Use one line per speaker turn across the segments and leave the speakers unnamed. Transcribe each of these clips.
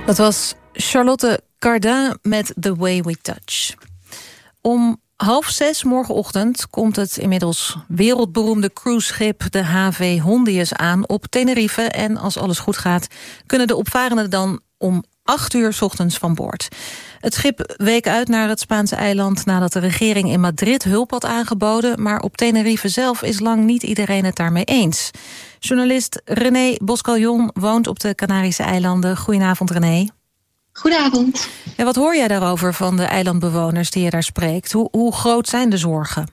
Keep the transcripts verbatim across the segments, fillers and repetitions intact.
Dat was Charlotte Cardin met The Way We Touch. Om half zes morgenochtend komt het inmiddels wereldberoemde cruiseschip de H V Hondius aan op Tenerife. En als alles goed gaat, kunnen de opvarenden dan om acht uur 's ochtends van boord. Het schip week uit naar het Spaanse eiland nadat de regering in Madrid hulp had aangeboden. Maar op Tenerife zelf is lang niet iedereen het daarmee eens. Journalist René Boscaljon woont op de Canarische eilanden. Goedenavond, René.
Goedenavond.
Ja, wat hoor jij daarover van de eilandbewoners die je daar spreekt? Hoe, hoe groot zijn de zorgen?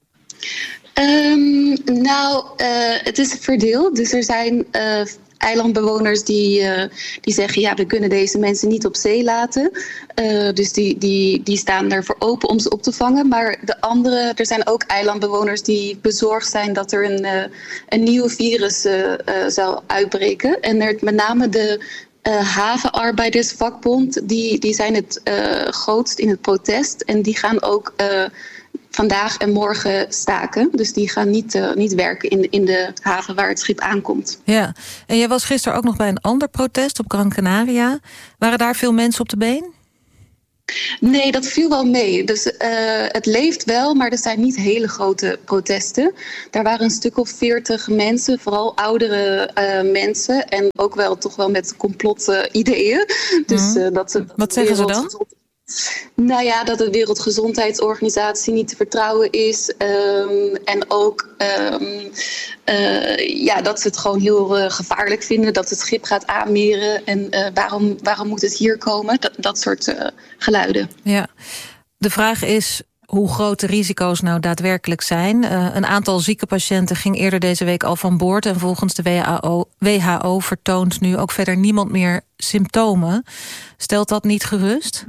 Um, nou, uh, het is verdeeld. Dus er zijn uh, eilandbewoners die, uh, die zeggen... ja, we kunnen deze mensen niet op zee laten. Uh, dus die, die, die staan daarvoor open om ze op te vangen. Maar de andere, er zijn ook eilandbewoners die bezorgd zijn... dat er een, uh, een nieuw virus uh, uh, zou uitbreken. En er, met name de... Uh, havenarbeidersvakbond, die, die zijn het uh, grootst in het protest. En die gaan ook uh, vandaag en morgen staken. Dus die gaan niet, uh, niet werken in, in de haven waar het schip aankomt.
Ja, en jij was gisteren ook nog bij een ander protest op Gran Canaria. Waren daar veel mensen op de been?
Nee, dat viel wel mee. Dus uh, het leeft wel, maar er zijn niet hele grote protesten. Daar waren een stuk of veertig mensen, vooral oudere uh, mensen. En ook wel toch wel met complot-ideeën. Uh, dus, uh, dat, dat
Wat zeggen ze dan?
Nou ja, dat de Wereldgezondheidsorganisatie niet te vertrouwen is. Um, en ook um, uh, ja, dat ze het gewoon heel uh, gevaarlijk vinden. Dat het schip gaat aanmeren. En uh, waarom, waarom moet het hier komen? Dat, dat soort uh, geluiden.
Ja, de vraag is hoe groot de risico's nou daadwerkelijk zijn. Uh, een aantal zieke patiënten ging eerder deze week al van boord. En volgens de W H O vertoont nu ook verder niemand meer symptomen. Stelt dat niet gerust?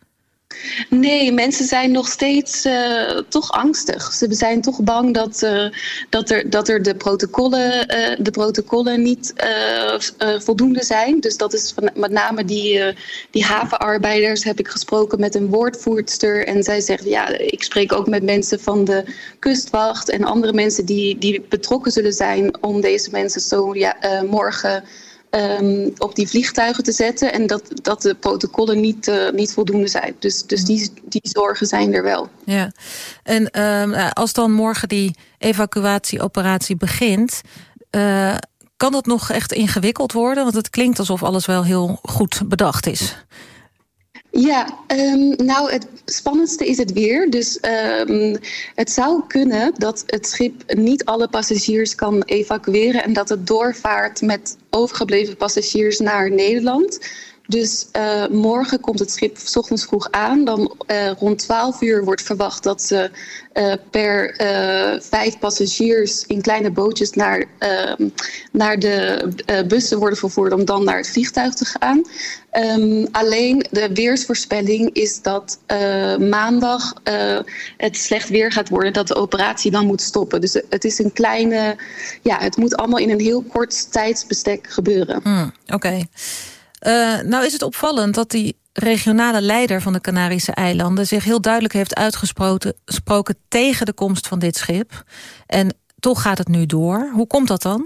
Nee, mensen zijn nog steeds uh, toch angstig. Ze zijn toch bang dat, uh, dat, er, dat er de protocollen, uh, de protocollen niet uh, uh, voldoende zijn. Dus dat is van, met name die, uh, die havenarbeiders heb ik gesproken met een woordvoerster. En zij zegt, ja, ik spreek ook met mensen van de kustwacht en andere mensen die, die betrokken zullen zijn om deze mensen zo ja, uh, morgen... Um, op die vliegtuigen te zetten en dat, dat de protocollen niet, uh, niet voldoende zijn. Dus, dus die, die zorgen zijn er wel.
Ja. En um, als dan morgen die evacuatieoperatie begint... Uh, kan dat nog echt ingewikkeld worden? Want het klinkt alsof alles wel heel goed bedacht is.
Ja, um, nou het spannendste is het weer. Dus um, het zou kunnen dat het schip niet alle passagiers kan evacueren... en dat het doorvaart met overgebleven passagiers naar Nederland. Dus uh, morgen komt het schip 's ochtends vroeg aan. Dan uh, rond twaalf uur wordt verwacht dat ze uh, per uh, vijf passagiers in kleine bootjes naar, uh, naar de uh, bussen worden vervoerd om dan naar het vliegtuig te gaan. Um, alleen de weersvoorspelling is dat uh, maandag uh, het slecht weer gaat worden, dat de operatie dan moet stoppen. Dus het is een kleine, ja, het moet allemaal in een heel kort tijdsbestek gebeuren.
Hmm, Oké. Okay. Uh, nou is het opvallend dat die regionale leider van de Canarische eilanden zich heel duidelijk heeft uitgesproken tegen de komst van dit schip. En toch gaat het nu door. Hoe komt dat dan?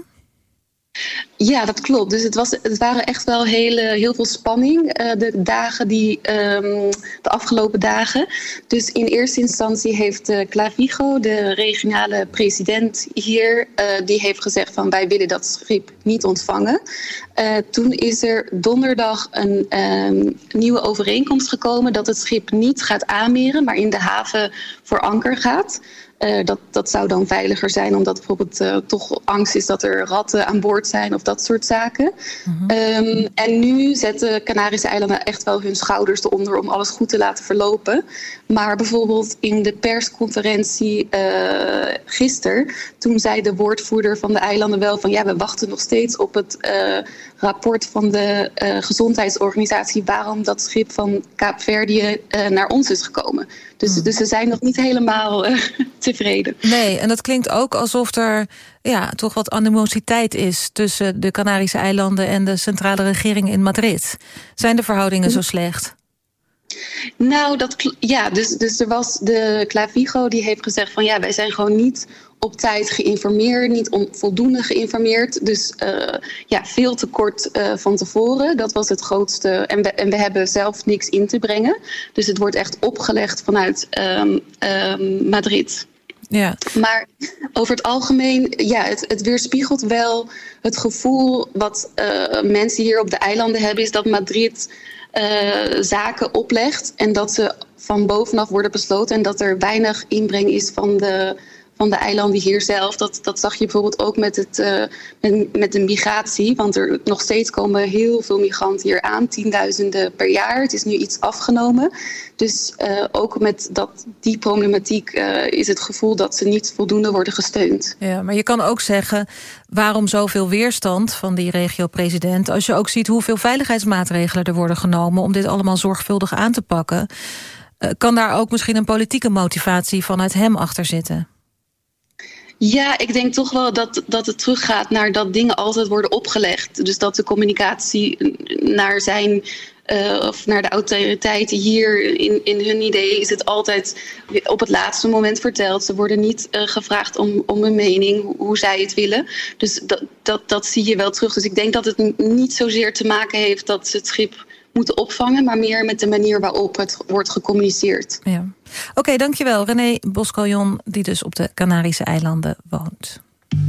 Ja, dat klopt. Dus het, was, het waren echt wel hele, heel veel spanning uh, de dagen die, um, de afgelopen dagen. Dus in eerste instantie heeft uh, Clavijo, de regionale president hier, uh, die heeft gezegd van wij willen dat schip niet ontvangen. Uh, toen is er donderdag een um, nieuwe overeenkomst gekomen dat het schip niet gaat aanmeren, maar in de haven voor anker gaat. Uh, dat, dat zou dan veiliger zijn, omdat bijvoorbeeld uh, toch angst is dat er ratten aan boord zijn of dat soort zaken. Mm-hmm. Um, en nu zetten Canarische eilanden echt wel hun schouders eronder om alles goed te laten verlopen. Maar bijvoorbeeld in de persconferentie uh, gisteren, toen zei de woordvoerder van de eilanden wel van ja, we wachten nog steeds op het uh, rapport van de uh, gezondheidsorganisatie waarom dat schip van Kaapverdië uh, naar ons is gekomen. Dus, mm. dus ze zijn nog niet helemaal uh, tevreden.
Nee, en dat klinkt ook alsof er ja, toch wat animositeit is tussen de Canarische eilanden en de centrale regering in Madrid. Zijn de verhoudingen zo slecht?
Nou, dat, ja, dus, dus er was de Clavijo die heeft gezegd van ja, wij zijn gewoon niet op tijd geïnformeerd, niet on- voldoende geïnformeerd. Dus uh, ja, veel te kort uh, van tevoren. Dat was het grootste. En we, en we hebben zelf niks in te brengen. Dus het wordt echt opgelegd vanuit um, um, Madrid.
Ja. Maar
over het algemeen, ja, het, het weerspiegelt wel het gevoel wat uh, mensen hier op de eilanden hebben, is dat Madrid uh, zaken oplegt en dat ze van bovenaf worden besloten en dat er weinig inbreng is van de, van de eilanden hier zelf. Dat, dat zag je bijvoorbeeld ook met, het, uh, met, met de migratie, want er nog steeds komen heel veel migranten hier aan, tienduizenden per jaar. Het is nu iets afgenomen. Dus uh, ook met dat, die problematiek uh, is het gevoel dat ze niet voldoende worden gesteund.
Ja, maar je kan ook zeggen, waarom zoveel weerstand van die regio-president, als je ook ziet hoeveel veiligheidsmaatregelen er worden genomen om dit allemaal zorgvuldig aan te pakken, uh, kan daar ook misschien een politieke motivatie vanuit hem achter zitten?
Ja, ik denk toch wel dat, dat het teruggaat naar dat dingen altijd worden opgelegd. Dus dat de communicatie naar zijn uh, of naar de autoriteiten hier in, in hun idee is het altijd op het laatste moment verteld. Ze worden niet uh, gevraagd om, om een mening, hoe, hoe zij het willen. Dus dat, dat, dat zie je wel terug. Dus ik denk dat het niet zozeer te maken heeft dat ze het schip moeten opvangen, maar meer met de manier waarop het wordt gecommuniceerd.
Ja. Oké, okay, dankjewel. René Boskaljon, die dus op de Canarische eilanden woont.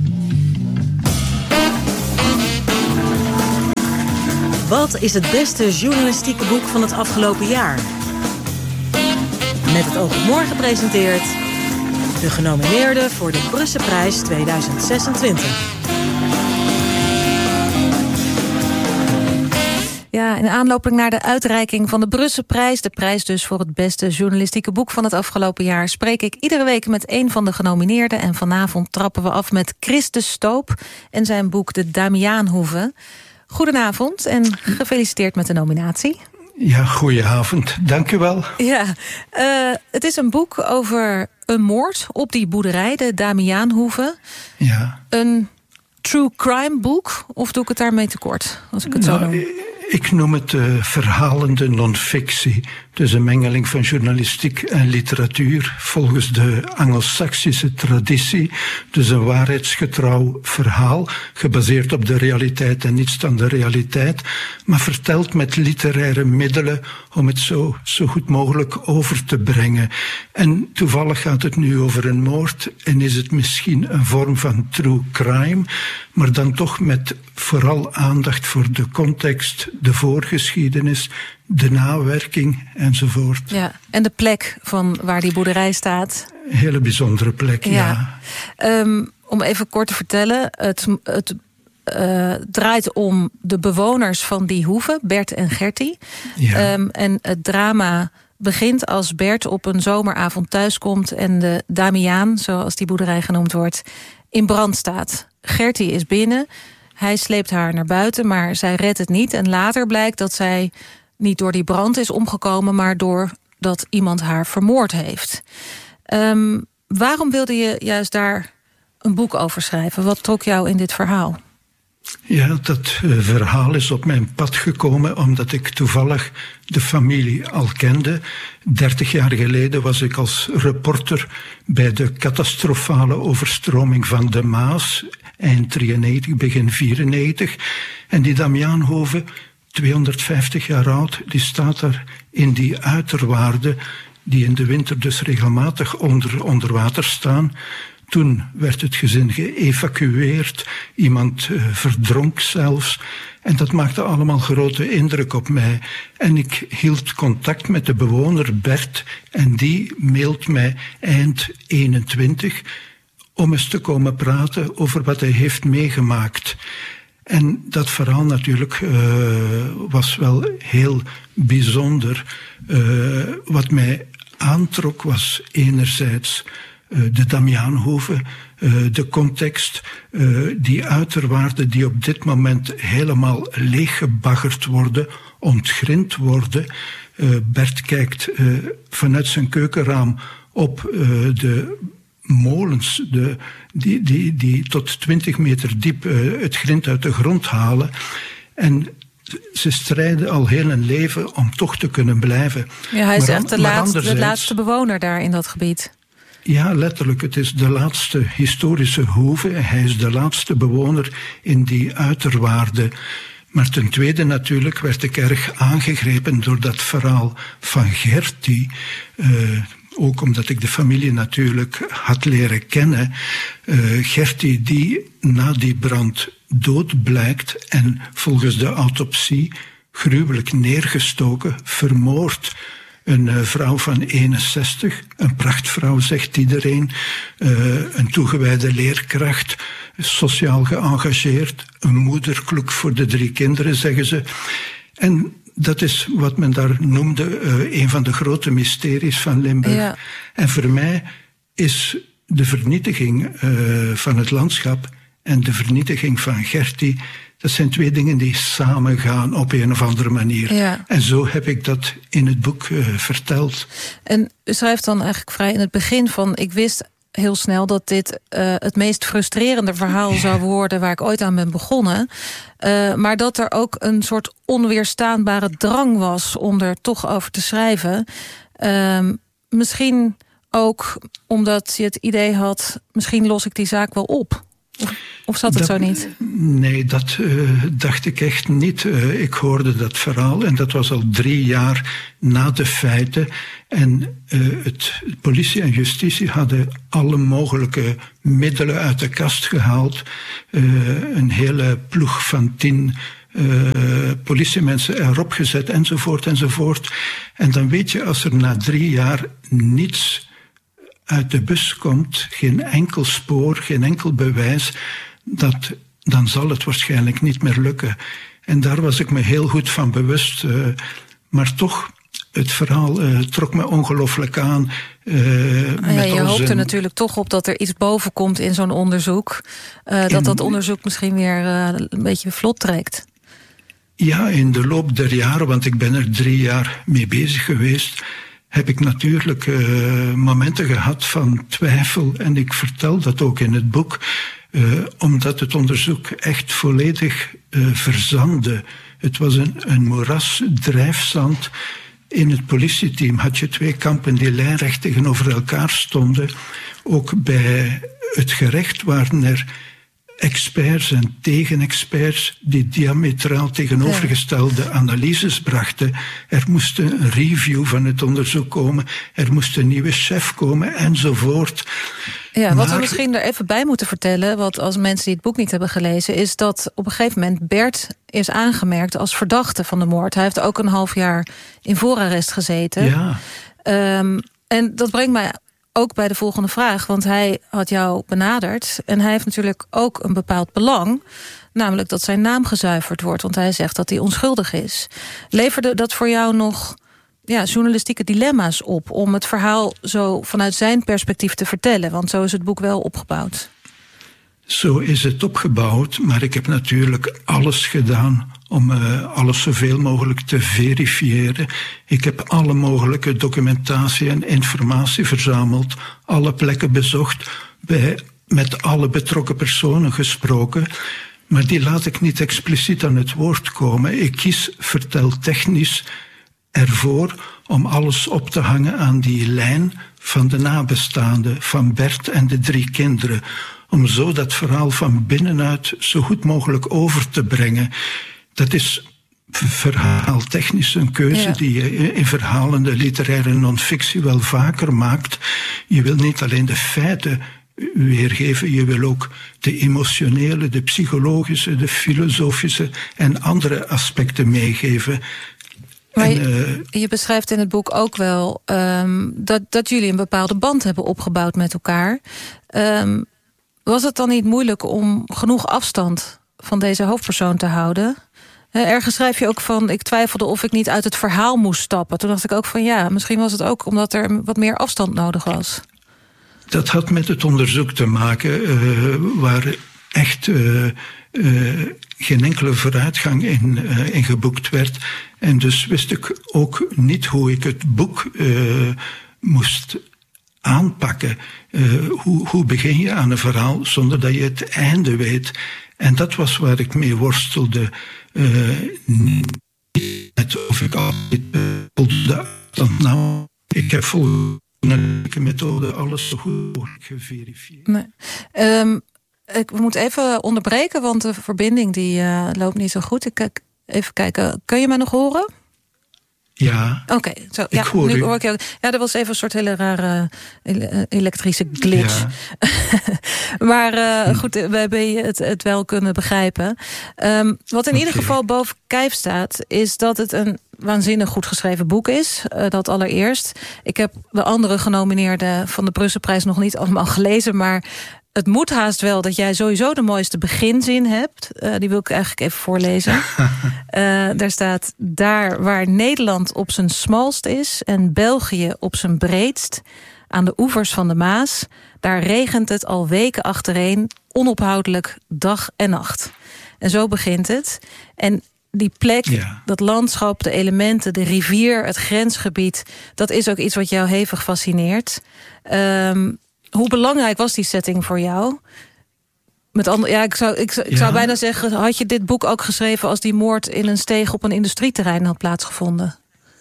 Wat is het beste journalistieke boek van het afgelopen jaar? Met het oog op morgen presenteert de genomineerden voor de Brusselprijs tweeduizend zesentwintig.
Ja, in aanloop naar de uitreiking van de Brusselprijs, de prijs dus voor het beste journalistieke boek van het afgelopen jaar, spreek ik iedere week met een van de genomineerden. En vanavond trappen we af met Chris de Stoop en zijn boek De Damiaanhoeve. Goedenavond en gefeliciteerd met de nominatie.
Ja, goedenavond. Dank u wel.
Ja, uh, het is een boek over een moord op die boerderij, de Damiaanhoeve.
Ja.
Een true crime boek, of doe ik het daarmee tekort, als ik het
nou,
zo noem?
Ik noem het uh, verhalende non-fictie. Dus een mengeling van journalistiek en literatuur volgens de Anglo-Saxische traditie. Dus een waarheidsgetrouw verhaal, gebaseerd op de realiteit en niets dan de realiteit, maar verteld met literaire middelen om het zo, zo goed mogelijk over te brengen. En toevallig gaat het nu over een moord en is het misschien een vorm van true crime, maar dan toch met vooral aandacht voor de context, de voorgeschiedenis, de nawerking enzovoort.
Ja, en de plek van waar die boerderij staat.
Een hele bijzondere plek, ja.
ja. Um, om even kort te vertellen, het, het uh, draait om de bewoners van die hoeve, Bert en Gertie.
Ja.
Um, en het drama begint als Bert op een zomeravond thuiskomt en de Damiaan, zoals die boerderij genoemd wordt, in brand staat. Gertie is binnen, hij sleept haar naar buiten, maar zij redt het niet. En later blijkt dat zij niet door die brand is omgekomen, maar doordat iemand haar vermoord heeft. Um, waarom wilde je juist daar een boek over schrijven? Wat trok jou in dit verhaal?
Ja, dat uh, verhaal is op mijn pad gekomen omdat ik toevallig de familie al kende. Dertig jaar geleden was ik als reporter bij de catastrofale overstroming van de Maas, eind drieënnegentig, begin vierennegentig. En die Damiaanhoeve, tweehonderdvijftig jaar oud, die staat daar in die uiterwaarden, die in de winter dus regelmatig onder, onder water staan. Toen werd het gezin geëvacueerd, iemand uh, verdronk zelfs. En dat maakte allemaal grote indruk op mij. En ik hield contact met de bewoner Bert en die mailt mij eind eenentwintig om eens te komen praten over wat hij heeft meegemaakt. En dat verhaal natuurlijk uh, was wel heel bijzonder. Uh, wat mij aantrok was enerzijds uh, de Damiaanhoeve, uh, de context, uh, die uiterwaarden die op dit moment helemaal leeggebaggerd worden, ontgrind worden. Uh, Bert kijkt uh, vanuit zijn keukenraam op uh, de molens de, die, die, die tot twintig meter diep uh, het grind uit de grond halen. En ze strijden al heel een leven om toch te kunnen blijven.
Ja, hij is
maar
echt de,
maar
laatste,
anderzijds,
de laatste bewoner daar in dat gebied.
Ja, letterlijk. Het is de laatste historische hoeve. Hij is de laatste bewoner in die uiterwaarden. Maar ten tweede natuurlijk werd ik erg aangegrepen door dat verhaal van Gertie. Uh, ook omdat ik de familie natuurlijk had leren kennen. Uh, Gertie die na die brand dood blijkt en volgens de autopsie gruwelijk neergestoken, vermoord. Een uh, vrouw van eenenzestig, een prachtvrouw zegt iedereen, uh, een toegewijde leerkracht, sociaal geëngageerd, een moeder kloek voor de drie kinderen, zeggen ze. En dat is wat men daar noemde uh, een van de grote mysteries van Limburg. Ja. En voor mij is de vernietiging uh, van het landschap en de vernietiging van Gertie, dat zijn twee dingen die samengaan op een of andere manier. Ja. En zo heb ik dat in het boek uh, verteld.
En u schrijft dan eigenlijk vrij in het begin van, ik wist heel snel dat dit uh, het meest frustrerende verhaal zou worden waar ik ooit aan ben begonnen. Uh, maar dat er ook een soort onweerstaanbare drang was om er toch over te schrijven. Uh, misschien ook omdat je het idee had, misschien los ik die zaak wel op. Of, of zat het
dat,
zo niet?
Nee, dat uh, dacht ik echt niet. Uh, ik hoorde dat verhaal en dat was al drie jaar na de feiten. En uh, het politie en justitie hadden alle mogelijke middelen uit de kast gehaald. Uh, een hele ploeg van tien uh, politiemensen erop gezet enzovoort enzovoort. En dan weet je, als er na drie jaar niets uit de bus komt, geen enkel spoor, geen enkel bewijs, dat, dan zal het waarschijnlijk niet meer lukken. En daar was ik me heel goed van bewust. Uh, maar toch, het verhaal uh, trok me ongelooflijk aan. Uh,
ah, ja, je hoopt er een... natuurlijk toch op dat er iets boven komt in zo'n onderzoek. Uh, dat in... dat onderzoek misschien weer uh, een beetje vlot trekt.
Ja, in de loop der jaren, want ik ben er drie jaar mee bezig geweest, heb ik natuurlijk uh, momenten gehad van twijfel. En ik vertel dat ook in het boek, uh, omdat het onderzoek echt volledig uh, verzandde. Het was een, een moeras, drijfzand. In het politieteam had je twee kampen die lijnrecht tegenover elkaar stonden. Ook bij het gerecht waren er experts en tegenexperts die diametraal tegenovergestelde analyses brachten. Er moest een review van het onderzoek komen, er moest een nieuwe chef komen enzovoort.
Ja, wat maar we misschien er even bij moeten vertellen, wat als mensen die het boek niet hebben gelezen, is dat op een gegeven moment Bert is aangemerkt als verdachte van de moord. Hij heeft ook een half jaar in voorarrest gezeten.
Ja.
Um, en dat brengt mij ook bij de volgende vraag, want hij had jou benaderd en hij heeft natuurlijk ook een bepaald belang, namelijk dat zijn naam gezuiverd wordt, want hij zegt dat hij onschuldig is. Leverde dat voor jou nog ja, journalistieke dilemma's op om het verhaal zo vanuit zijn perspectief te vertellen? Want zo is het boek wel opgebouwd.
Zo is het opgebouwd, maar ik heb natuurlijk alles gedaan om uh, alles zoveel mogelijk te verifiëren. Ik heb alle mogelijke documentatie en informatie verzameld, alle plekken bezocht, bij, met alle betrokken personen gesproken, maar die laat ik niet expliciet aan het woord komen. Ik kies verteltechnisch ervoor om alles op te hangen aan die lijn van de nabestaanden, van Bert en de drie kinderen, om zo dat verhaal van binnenuit zo goed mogelijk over te brengen. Dat is verhaaltechnisch een keuze ja. die je in verhalende literaire non-fictie wel vaker maakt. Je wil niet alleen de feiten weergeven, je wil ook de emotionele, de psychologische, de filosofische en andere aspecten meegeven.
Maar
en,
je,
uh,
je beschrijft in het boek ook wel um, dat, dat jullie een bepaalde band hebben opgebouwd met elkaar. Um, was het dan niet moeilijk om genoeg afstand van deze hoofdpersoon te houden? Uh, ergens schrijf je ook van, ik twijfelde of ik niet uit het verhaal moest stappen. Toen dacht ik ook van ja, misschien was het ook omdat er wat meer afstand nodig was.
Dat had met het onderzoek te maken, uh, waar echt uh, uh, geen enkele vooruitgang in, uh, in geboekt werd. En dus wist ik ook niet hoe ik het boek uh, moest aanpakken. Uh, hoe, hoe begin je aan een verhaal zonder dat je het einde weet? En dat was waar ik mee worstelde. Uh, niet of ik altijd uh, de afstand nou. Ik heb vol journalistieke methode alles zo goed mogelijk geverifieerd.
Nee. Um, ik moet even onderbreken, want de verbinding die uh, loopt niet zo goed. Ik kijk even kijken. Kun je mij nog horen?
Ja,
Oké, okay, zo.
Ik
ja,
hoor
nu
u.
hoor ik jou. Ja, dat was even een soort hele rare ele- elektrische glitch.
Ja.
maar uh, goed, we hebben het, het wel kunnen begrijpen. Um, wat in okay. ieder geval boven kijf staat, is dat het een waanzinnig goed geschreven boek is. Uh, dat allereerst. Ik heb de andere genomineerden van de Brusselprijs nog niet allemaal gelezen, maar het moet haast wel dat jij sowieso de mooiste beginzin hebt. Uh, die wil ik eigenlijk even voorlezen. Uh, daar staat: daar waar Nederland op zijn smalst is en België op zijn breedst, aan de oevers van de Maas, daar regent het al weken achtereen, onophoudelijk dag en nacht. En zo begint het. En die plek, ja. dat landschap, de elementen, de rivier, het grensgebied, dat is ook iets wat jou hevig fascineert. Um, Hoe belangrijk was die setting voor jou? Met andere, ja, ik zou, ik, ik ja. zou bijna zeggen, had je dit boek ook geschreven als die moord in een steeg op een industrieterrein had plaatsgevonden?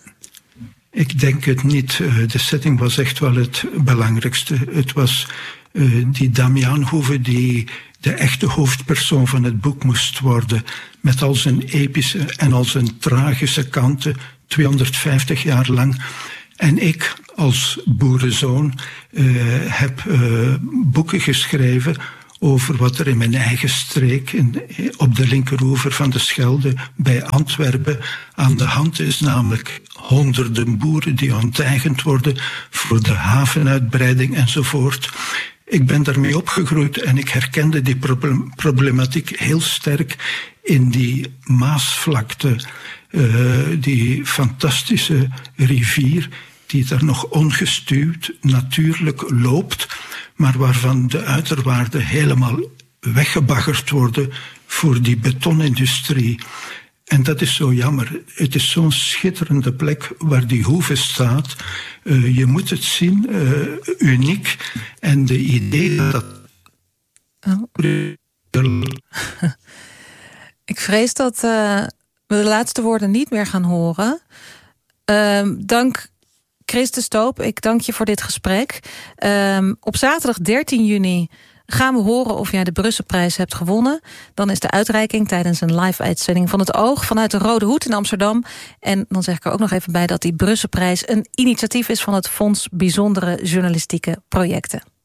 Ik denk het niet. De setting was echt wel het belangrijkste. Het was uh, die Damiaan Hoeve die de echte hoofdpersoon van het boek moest worden. Met al zijn epische en al zijn tragische kanten, tweehonderdvijftig jaar lang. En ik als boerenzoon uh, heb uh, boeken geschreven over wat er in mijn eigen streek, in, op de linkeroever van de Schelde, bij Antwerpen, aan de hand is. Namelijk honderden boeren die onteigend worden voor de havenuitbreiding enzovoort. Ik ben daarmee opgegroeid en ik herkende die problematiek heel sterk in die Maasvlakte. Uh, die fantastische rivier die daar nog ongestuwd natuurlijk loopt, maar waarvan de uiterwaarden helemaal weggebaggerd worden voor die betonindustrie. En dat is zo jammer. Het is zo'n schitterende plek waar die hoeve staat. Uh, je moet het zien, uh, uniek. En de idee dat...
Oh. Ik vrees dat uh, we de laatste woorden niet meer gaan horen. Uh, dank Chris de Stoop, ik dank je voor dit gesprek. Uh, op zaterdag dertien juni gaan we horen of jij de Brusselprijs hebt gewonnen. Dan is de uitreiking tijdens een live-uitzending van het Oog vanuit de Rode Hoed in Amsterdam. En dan zeg ik er ook nog even bij dat die Brusselprijs een initiatief is van het Fonds Bijzondere Journalistieke Projecten.